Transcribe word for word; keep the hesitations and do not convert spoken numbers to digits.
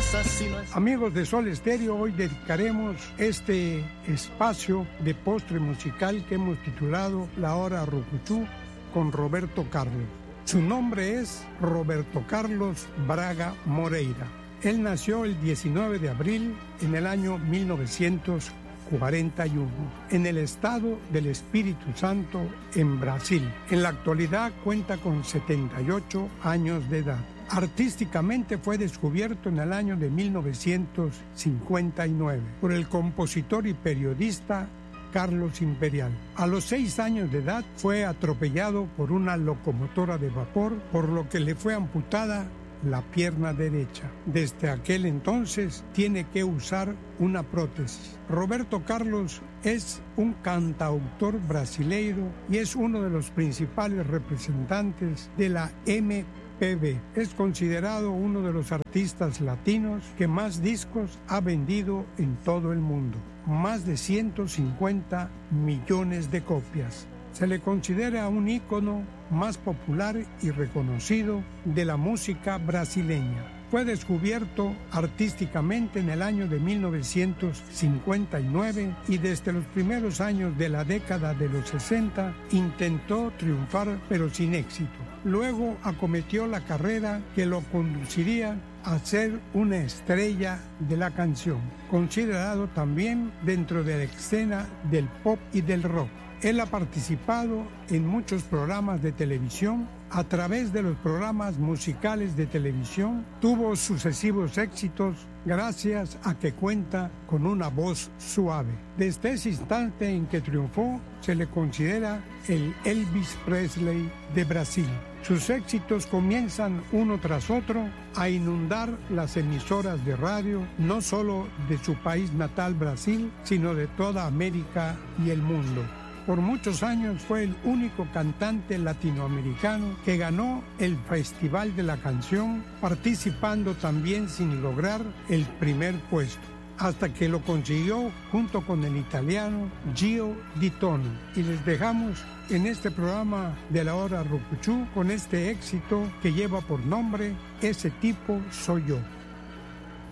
cosas si no es... Amigos de Sol Estéreo, hoy dedicaremos este espacio de postre musical que hemos titulado La Hora Rucuchú con Roberto Carlos. Su nombre es Roberto Carlos Braga Moreira. Él nació el diecinueve de abril en el año mil novecientos cuarenta y uno en el estado del Espíritu Santo, en Brasil. En la actualidad cuenta con setenta y ocho años de edad. Artísticamente fue descubierto en el año de mil novecientos cincuenta y nueve por el compositor y periodista Carlos Imperial. A los seis años de edad fue atropellado por una locomotora de vapor, por lo que le fue amputada la pierna derecha. Desde aquel entonces tiene que usar una prótesis. Roberto Carlos es un cantautor brasileiro y es uno de los principales representantes de la M P B. Es considerado uno de los artistas latinos que más discos ha vendido en todo el mundo, más de ciento cincuenta millones de copias. Se le considera un ícono más popular y reconocido de la música brasileña. Fue descubierto artísticamente en el año de mil novecientos cincuenta y nueve y desde los primeros años de la década de los sesenta intentó triunfar, pero sin éxito. Luego acometió la carrera que lo conduciría a ser una estrella de la canción, considerado también dentro de la escena del pop y del rock. Él ha participado en muchos programas de televisión. A través de los programas musicales de televisión tuvo sucesivos éxitos gracias a que cuenta con una voz suave. Desde ese instante en que triunfó, se le considera el Elvis Presley de Brasil. Sus éxitos comienzan uno tras otro a inundar las emisoras de radio, no solo de su país natal Brasil, sino de toda América y el mundo. Por muchos años fue el único cantante latinoamericano que ganó el Festival de la Canción, participando también sin lograr el primer puesto, hasta que lo consiguió junto con el italiano Gio Di Tono. Y les dejamos en este programa de La Hora Rucuchú con este éxito que lleva por nombre Ese tipo soy yo.